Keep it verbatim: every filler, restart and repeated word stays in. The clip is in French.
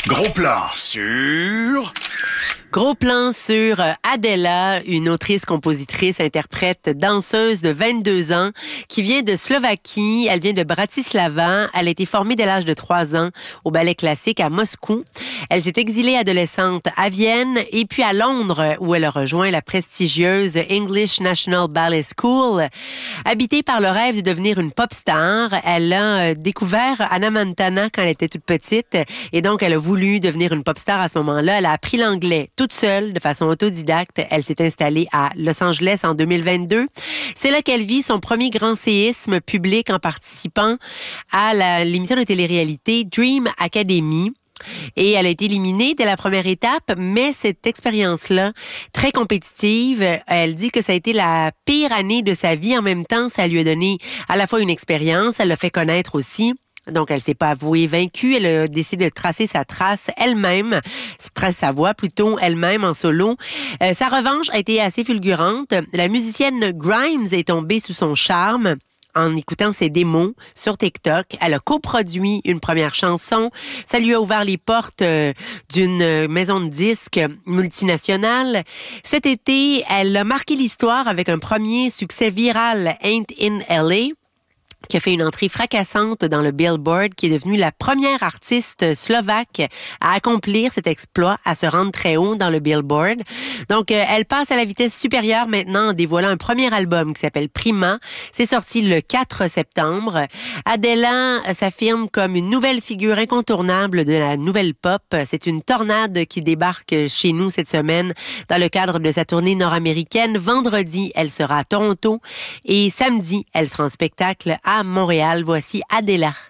Gros plan sur... Gros plan sur Adela, une autrice, compositrice, interprète, danseuse de vingt-deux ans qui vient de Slovaquie. Elle vient de Bratislava. Elle a été formée dès l'âge de trois ans au ballet classique à Moscou. Elle s'est exilée adolescente à Vienne et puis à Londres où elle a rejoint la prestigieuse English National Ballet School. Habitée par le rêve de devenir une pop star, elle a découvert Anna Montana quand elle était toute petite et donc elle a voulu devenir une pop star à ce moment-là. Elle a appris l'anglais toute seule, de façon autodidacte. Elle s'est installée à Los Angeles en deux mille vingt-deux. C'est là qu'elle vit son premier grand séisme public en participant à la, l'émission de télé-réalité Dream Academy. Et elle a été éliminée dès la première étape, mais cette expérience-là, très compétitive, elle dit que ça a été la pire année de sa vie. En même temps, ça lui a donné à la fois une expérience, elle l'a fait connaître aussi. Donc, elle s'est pas avouée vaincue. Elle a décidé de tracer sa trace elle-même, trace sa voix plutôt elle-même en solo. Euh, sa revanche a été assez fulgurante. La musicienne Grimes est tombée sous son charme en écoutant ses démos sur TikTok. Elle a coproduit une première chanson. Ça lui a ouvert les portes euh, d'une maison de disques multinationale. Cet été, elle a marqué l'histoire avec un premier succès viral, Ain't in L A, qui a fait une entrée fracassante dans le Billboard, qui est devenue la première artiste slovaque à accomplir cet exploit, à se rendre très haut dans le Billboard. Donc, euh, elle passe à la vitesse supérieure maintenant en dévoilant un premier album qui s'appelle Prima. C'est sorti le quatre septembre. Adela s'affirme comme une nouvelle figure incontournable de la nouvelle pop. C'est une tornade qui débarque chez nous cette semaine dans le cadre de sa tournée nord-américaine. Vendredi, elle sera à Toronto et samedi, elle sera en spectacle à Montréal. Voici Adela.